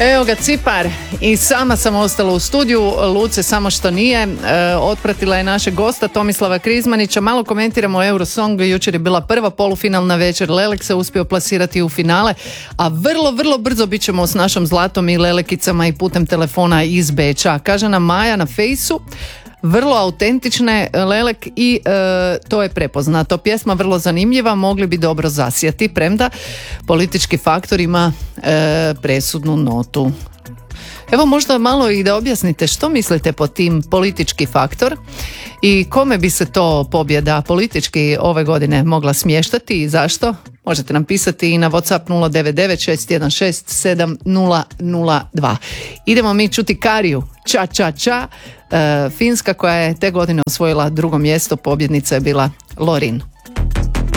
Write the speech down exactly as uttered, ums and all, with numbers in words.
Evo ga Cipar i sama sam ostala u studiju, Luce samo što nije, e, otpratila je našeg gosta Tomislava Krizmanića. Malo komentiramo Eurosong, jučer je bila prva polufinalna večer, Lelek se uspio plasirati u finale, a vrlo, vrlo brzo bit ćemo s našom Zlatom i Lelekicama i putem telefona iz Beča. Kaže nam Maja na fejsu, vrlo autentične Lelek i e, to je prepoznato. Pjesma vrlo zanimljiva, mogli bi dobro zasijati, premda politički faktor ima e, presudnu notu. Evo možda malo i da objasnite što mislite pod tim politički faktor i kome bi se to pobjeda politički ove godine mogla smještati i zašto? Možete nam pisati i na WhatsApp nula devet devet šest jedan šest sedam nula nula dva. Idemo mi čuti Kariju, ča ča ča, e, Finska koja je te godine osvojila drugo mjesto, pobjednica je bila Lorin.